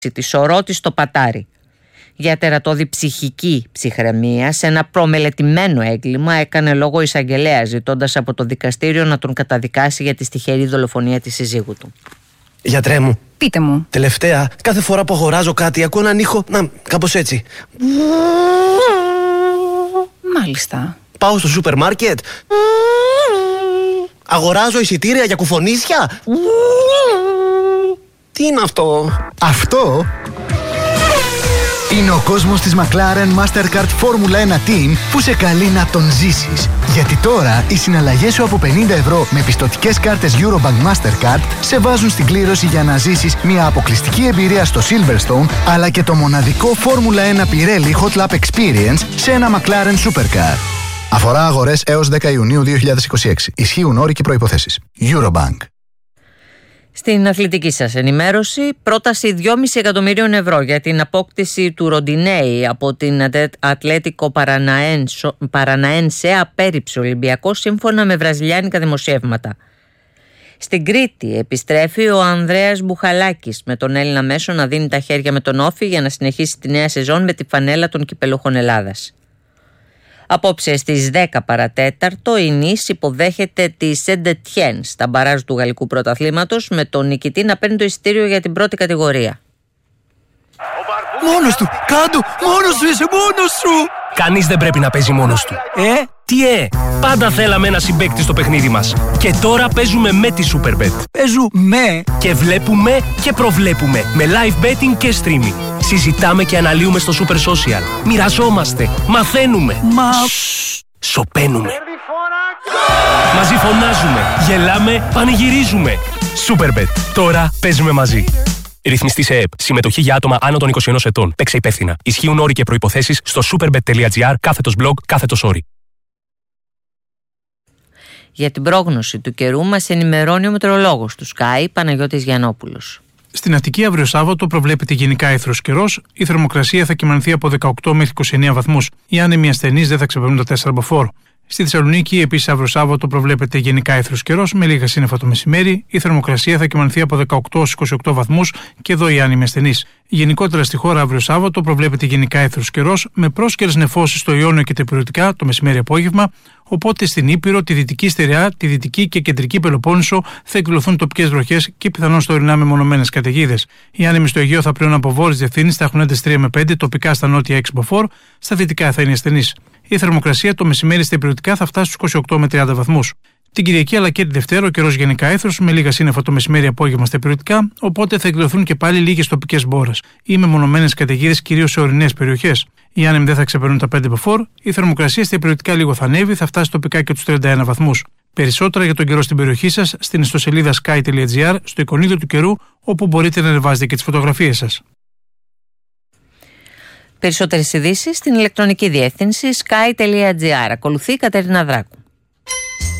τη σωρό της στο πατάρι. Για τερατώδη ψυχική ψυχραιμία σε ένα προμελετημένο έγκλημα έκανε λόγο ο εισαγγελέας, ζητώντας από το δικαστήριο να τον καταδικάσει για τη τυχερή δολοφονία της συζύγου του. Γιατρέ μου. Πείτε μου. Τελευταία, κάθε φορά που αγοράζω κάτι ακούω έναν ήχο, κάπως έτσι. Μάλιστα. Πάω στο σούπερ μάρκετ. Αγοράζω εισιτήρια για κουφονίσια. Τι είναι αυτό? Αυτό είναι ο κόσμος της McLaren Mastercard Formula 1 Team που σε καλεί να τον ζήσεις. Γιατί τώρα οι συναλλαγές σου από 50 ευρώ με πιστωτικές κάρτες Eurobank Mastercard σε βάζουν στην κλήρωση για να ζήσεις μια αποκλειστική εμπειρία στο Silverstone, αλλά και το μοναδικό Formula 1 Pirelli Hot Lap Experience σε ένα McLaren Supercar. Αφορά αγορές έως 10 Ιουνίου 2026. Ισχύουν όροι και προϋποθέσεις. Eurobank. Στην αθλητική σας ενημέρωση, πρόταση 2,5 εκατομμυρίων ευρώ για την απόκτηση του Ροντινέη από την Ατλέτικο Παραναένσε απέρριψε ο Ολυμπιακός σύμφωνα με βραζιλιάνικα δημοσιεύματα. Στην Κρήτη επιστρέφει ο Ανδρέας Μπουχαλάκης με τον Έλληνα μέσο να δίνει τα χέρια με τον Όφη για να συνεχίσει τη νέα σεζόν με τη φανέλα των κυπελούχων Ελλάδας. Απόψε στις 10 παρατέταρτο η Νις υποδέχεται τη Σεντετιέν στα μπαράζ του γαλλικού πρωταθλήματος με τον νικητή να παίρνει το εισιτήριο για την πρώτη κατηγορία. Μόνος του! Κάντο! Μόνος του! Είσαι μόνος σου! Κανείς δεν πρέπει να παίζει μόνος του. Τι πάντα θέλαμε ένα συμπαίκτη στο παιχνίδι μας. Και τώρα παίζουμε με τη Superbet. Παίζουμε! Και βλέπουμε και προβλέπουμε με live betting και streaming. Συζητάμε και αναλύουμε στο Super Social. Μοιραζόμαστε, μαθαίνουμε. Σωπαίνουμε. Μαζί φωνάζουμε, γελάμε, πανηγυρίζουμε. Superbet. Τώρα παίζουμε μαζί. Ρυθμιστή σε ΕΕΠ. Συμμετοχή για άτομα άνω των 21 ετών. Παίξε υπεύθυνα. Ισχύουν όροι και προϋποθέσεις στο superbet.gr/blog/όροι. Για την πρόγνωση του καιρού μας ενημερώνει ο μετεωρολόγος του Sky, Παναγιώτης Γιαννόπουλος. Στην Αττική αύριο Σάββατο προβλέπεται γενικά αίθρος καιρός. Η θερμοκρασία θα κυμανθεί από 18 μέχρι 29 βαθμούς. Οι άνεμοι ασθενείς δεν θα ξεπερνούν τα 4 μποφόρ. Στη Θεσσαλονίκη, επίσης, αύριο Σάββατο προβλέπεται γενικά αίθρος καιρός με λίγα σύννεφα το μεσημέρι. Η θερμοκρασία θα κυμανθεί από 18 έως 28 βαθμούς και εδώ οι άνεμοι ασθενείς. Γενικότερα στη χώρα, αύριο Σάββατο προβλέπεται γενικά αίθρος καιρός με πρόσκαιρες νεφώσεις στο Ιόνιο και τα Ηπειρωτικά το μεσημέρι-απόγευμα. Οπότε στην Ήπειρο, τη Δυτική Στερεά, τη Δυτική και Κεντρική Πελοπόννησο θα εκδηλωθούν τοπικές βροχές και πιθανόν στα ορεινά μεμονωμένες καταιγίδες. Οι άνεμοι στο Αιγαίο θα πλέουν από βόρειες διευθύνσεις, θα έχουν ένταση 3 με 5, τοπικά στα νότια 6 μποφόρ, στα δυτικά θα είναι ασθενείς. Η θερμοκρασία το μεσημέρι στα Ηπειρωτικά θα φτάσει στους 28 με 30 βαθμούς. Την Κυριακή αλλά και τη Δευτέρα ο καιρός γενικά αίθρος με λίγα σύννεφα το μεσημέρι-απόγευμα στα Ηπειρωτικά, οπότε θα εκδηλωθούν και πάλι λίγες τοπικές μπόρες ή μεμονωμένες καταιγίδες κυρίως σε ορεινές περιοχές. Οι άνεμοι δεν θα ξεπερνούν τα 5 μποφόρ, η θερμοκρασία στα Ηπειρωτικά λίγο θα ανέβει, θα φτάσει τοπικά και τους 31 βαθμούς. Περισσότερα για τον καιρό στην περιοχή σας στην ιστοσελίδα sky.gr, στο εικονίδιο του καιρού, όπου μπορείτε να ανεβάζετε και τις φωτογραφίες σας. Περισσότερες ειδήσεις στην ηλεκτρονική διεύθυνση sky.gr. Ακολουθεί η Κατερίνα Δράκου.